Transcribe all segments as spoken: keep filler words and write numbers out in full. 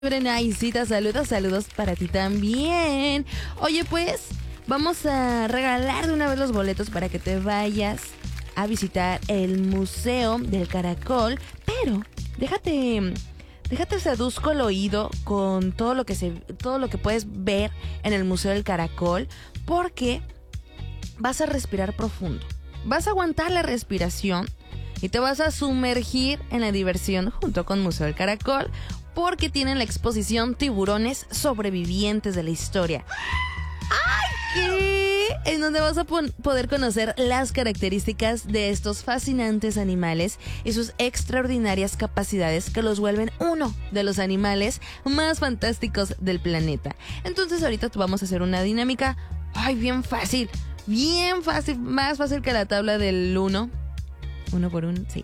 Brenaisita, saludos, saludos para ti también. Oye, pues, vamos a regalar de una vez los boletos para que te vayas a visitar el Museo del Caracol, pero déjate, déjate seduzco el oído con todo lo que se, todo lo que puedes ver en el Museo del Caracol, porque vas a respirar profundo, vas a aguantar la respiración y te vas a sumergir en la diversión junto con Museo del Caracol, porque tienen la exposición Tiburones Sobrevivientes de la Historia. ¡Ay, qué! En donde vas a pon- poder conocer las características de estos fascinantes animales y sus extraordinarias capacidades que los vuelven uno de los animales más fantásticos del planeta. Entonces ahorita vamos a hacer una dinámica, ¡ay, bien fácil! Bien fácil, más fácil que la tabla del uno. Uno por uno, sí.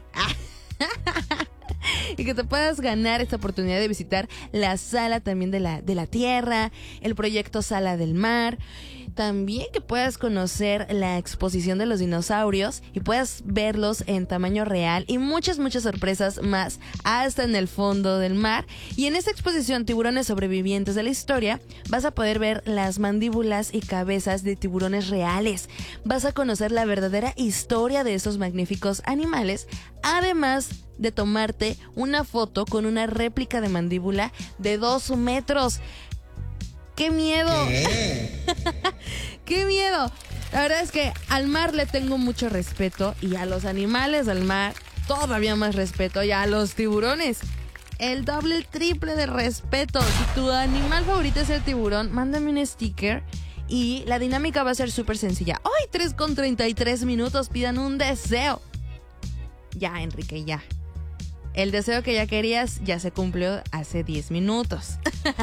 Y que te puedas ganar esta oportunidad de visitar la Sala también de la, de la Tierra, el proyecto Sala del Mar. También que puedas conocer la exposición de los dinosaurios y puedas verlos en tamaño real y muchas, muchas sorpresas más hasta en el fondo del mar. Y en esta exposición Tiburones Sobrevivientes de la Historia vas a poder ver las mandíbulas y cabezas de tiburones reales. Vas a conocer la verdadera historia de estos magníficos animales, además de tomarte una foto con una réplica de mandíbula de dos metros. ¡Qué miedo! ¿Qué? ¡Qué miedo! La verdad es que al mar le tengo mucho respeto y a los animales del mar todavía más respeto, y a los tiburones el doble, el triple de respeto. Si tu animal favorito es el tiburón, mándame un sticker y la dinámica va a ser súper sencilla. ¡Ay! tres con treinta y tres minutos, pidan un deseo. Ya, Enrique, ya. El deseo que ya querías ya se cumplió hace diez minutos.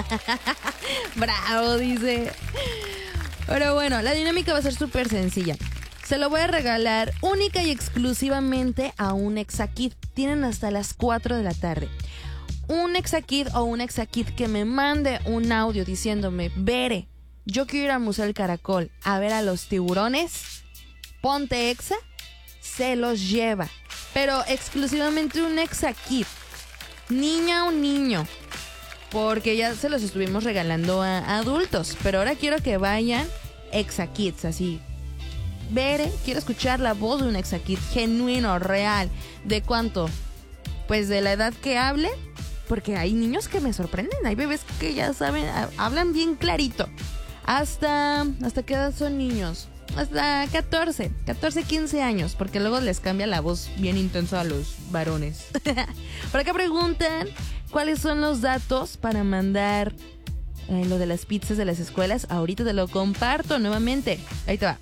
Bravo, dice. Pero bueno, la dinámica va a ser súper sencilla. Se lo voy a regalar única y exclusivamente a un Exakid. Tienen hasta las cuatro de la tarde. Un Exakid o un Exakid que me mande un audio diciéndome: Bere, yo quiero ir al Museo del Caracol a ver a los tiburones. Ponte Exa, se los lleva. Pero exclusivamente un Exakid. Niña o niño. Porque ya se los estuvimos regalando a adultos. Pero ahora quiero que vayan Exakids, así. Bere, quiero escuchar la voz de un Exakid genuino, real. ¿De cuánto? Pues de la edad que hable. Porque hay niños que me sorprenden. Hay bebés que ya saben, hablan bien clarito. Hasta, ¿hasta qué edad son niños? Hasta catorce, catorce, quince años, porque luego les cambia la voz bien intensa a los varones. Por acá preguntan cuáles son los datos para mandar eh, lo de las pizzas de las escuelas. Ahorita te lo comparto nuevamente. Ahí te va.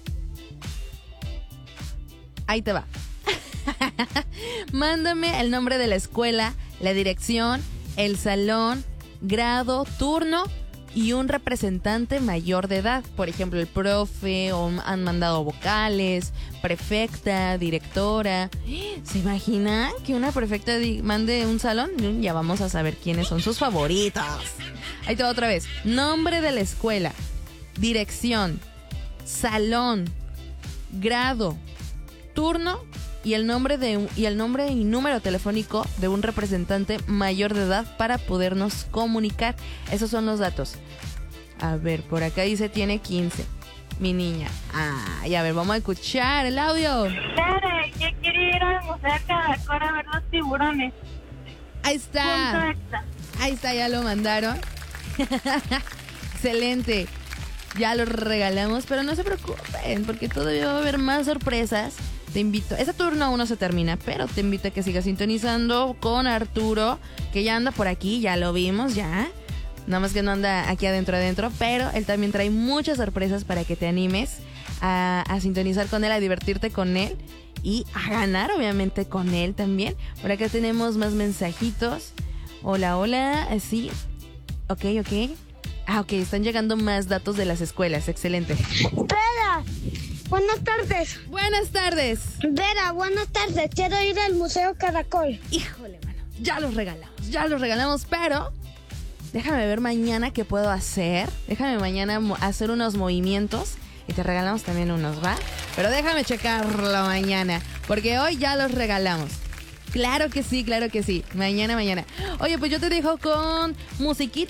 Ahí te va. Mándame el nombre de la escuela, la dirección, el salón, grado, turno y un representante mayor de edad. Por ejemplo, el profe, o han mandado vocales, prefecta, directora. ¿Se imagina que una prefecta di- mande un salón? Ya vamos a saber quiénes son sus favoritos. Ahí te va otra vez. Nombre de la escuela, dirección, salón, grado, turno y el nombre de y el nombre y número telefónico de un representante mayor de edad para podernos comunicar. Esos son los datos. A ver, por acá dice tiene quince. Mi niña. Ah, y a ver, vamos a escuchar el audio. Bere, yo quiero ir al Museo del Caracol a ver los tiburones. Ahí está. Ahí está, ya lo mandaron. Excelente. Ya lo regalamos, pero no se preocupen, porque todavía va a haber más sorpresas. Te invito, ese turno aún no se termina, pero te invito a que sigas sintonizando con Arturo, que ya anda por aquí, ya lo vimos, ya. Nada más que no anda aquí adentro adentro, pero él también trae muchas sorpresas para que te animes a, a sintonizar con él, a divertirte con él y a ganar obviamente con él también. Por acá tenemos más mensajitos. Hola, hola, sí. Ok, ok. Ah, ok, están llegando más datos de las escuelas, excelente. Vera, buenas tardes. Buenas tardes. Vera, buenas tardes. Quiero ir al Museo Caracol. Híjole, mano, ya los regalamos, ya los regalamos, pero déjame ver mañana qué puedo hacer. Déjame mañana mo- hacer unos movimientos y te regalamos también unos, ¿va? Pero déjame checarlo mañana, porque hoy ya los regalamos. Claro que sí, claro que sí. Mañana, mañana. Oye, pues yo te dejo con musiquita.